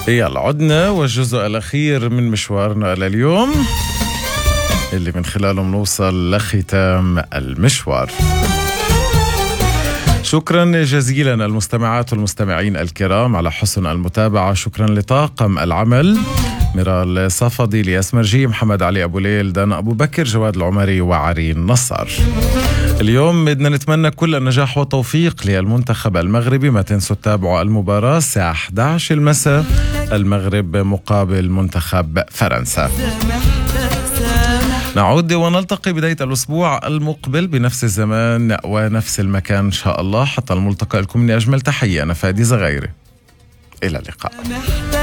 يلا عدنا، والجزء الأخير من مشوارنا لليوم اللي من خلاله بنوصل لختام المشوار. شكرا جزيلا المستمعات والمستمعين الكرام على حسن المتابعة. شكرا لطاقم العمل: ميرال صفدي، الياس مرجي، محمد علي أبو ليل، دانا أبو بكر، جواد العمري، وعرين نصر. اليوم بدنا نتمنى كل النجاح والتوفيق للمنتخب المغربي. ما تنسوا تتابعوا المباراة الساعة 11 المساء، المغرب مقابل منتخب فرنسا. نعود ونلتقي بداية الأسبوع المقبل بنفس الزمان ونفس المكان إن شاء الله. حتى الملتقى لكم مني أجمل تحية، أنا فادي زغيري، إلى اللقاء.